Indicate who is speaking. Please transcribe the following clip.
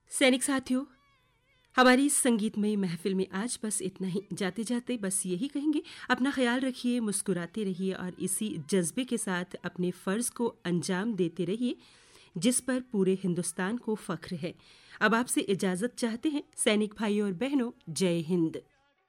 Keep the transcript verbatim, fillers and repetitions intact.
Speaker 1: सैनिक साथियों, हमारी इस संगीतमयी महफिल में आज बस इतना ही। जाते जाते बस यही कहेंगे, अपना ख्याल रखिए, मुस्कुराते रहिए और इसी जज्बे के साथ अपने फ़र्ज को अंजाम देते रहिए जिस पर पूरे हिंदुस्तान को फ़ख्र है। अब आपसे इजाज़त चाहते हैं सैनिक भाइयों और बहनों। जय हिंद।